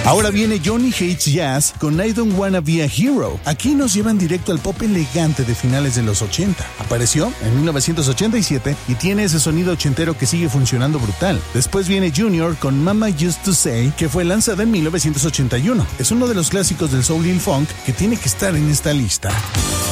Ahora viene Johnny Hates Jazz con I Don't Wanna Be a Hero. Aquí nos llevan directo al pop elegante de finales de los 80. Apareció en 1987 y tiene ese sonido ochentero que sigue funcionando brutal. Después viene Junior con Mama Used to Say, que fue lanzada en 1981. Es uno de los clásicos del soul y el funk que tiene que estar en esta lista.